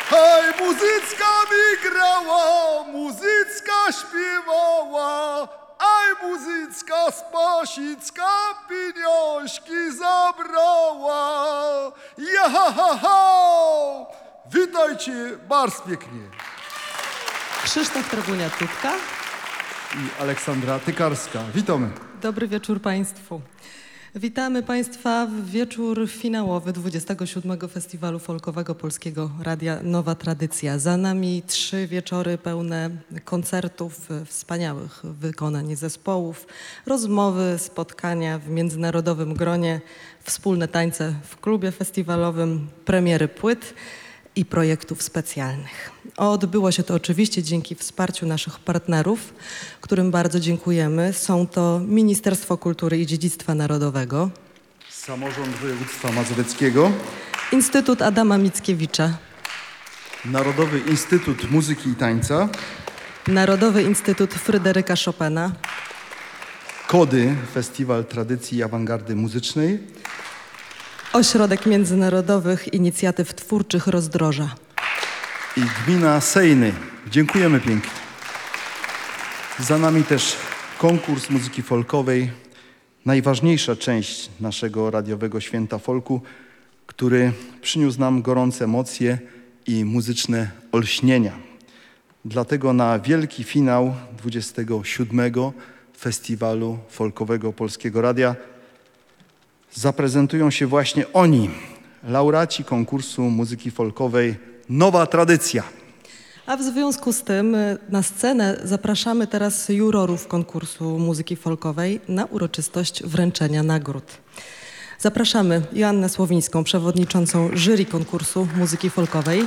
Hej, muzycka mi grała, muzycka śpiewała, aj muzycka z Pasicka pieniążki zabrała. Ja ha ha ha! Witajcie bardzo pięknie. Krzysztof Trabunia-Tutka I Aleksandra Tykarska. Witamy. Dobry wieczór Państwu. Witamy Państwa w wieczór finałowy 27. Festiwalu Folkowego Polskiego Radia Nowa Tradycja. Za nami 3 wieczory pełne koncertów, wspaniałych wykonań zespołów, rozmowy, spotkania w międzynarodowym gronie, wspólne tańce w klubie festiwalowym, premiery płyt i projektów specjalnych. Odbyło się to oczywiście dzięki wsparciu naszych partnerów, którym bardzo dziękujemy. Są to Ministerstwo Kultury i Dziedzictwa Narodowego, Samorząd Województwa Mazowieckiego, Instytut Adama Mickiewicza, Narodowy Instytut Muzyki i Tańca, Narodowy Instytut Fryderyka Chopina, KODY, Festiwal Tradycji i Awangardy Muzycznej, Ośrodek Międzynarodowych Inicjatyw Twórczych Rozdroża i Gmina Sejny. Dziękujemy pięknie. Za nami też konkurs muzyki folkowej, najważniejsza część naszego radiowego święta folku, który przyniósł nam gorące emocje i muzyczne olśnienia. Dlatego na wielki finał 27. Festiwalu Folkowego Polskiego Radia zaprezentują się właśnie oni, laureaci konkursu muzyki folkowej Nowa Tradycja. A w związku z tym na scenę zapraszamy teraz jurorów konkursu muzyki folkowej na uroczystość wręczenia nagród. Zapraszamy Joannę Słowińską, przewodniczącą jury konkursu muzyki folkowej.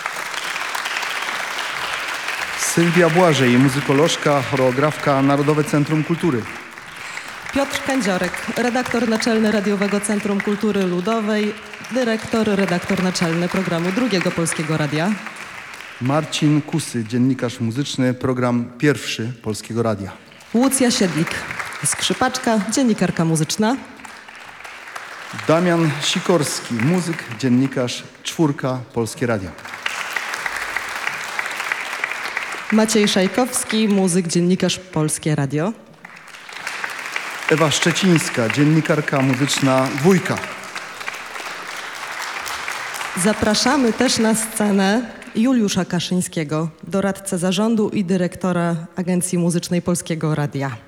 Sylwia Błażej, muzykolożka, choreografka, Narodowe Centrum Kultury. Piotr Kędziorek, redaktor naczelny Radiowego Centrum Kultury Ludowej, redaktor naczelny programu Drugiego Polskiego Radia. Marcin Kusy, dziennikarz muzyczny, program Pierwszy Polskiego Radia. Łucja Siedlik, skrzypaczka, dziennikarka muzyczna. Damian Sikorski, muzyk, dziennikarz, Czwórka Polskie Radio. Maciej Szajkowski, muzyk, dziennikarz Polskie Radio. Ewa Szczecińska, dziennikarka muzyczna, Dwójka. Zapraszamy też na scenę Juliusza Kaszyńskiego, doradcę zarządu i dyrektora Agencji Muzycznej Polskiego Radia.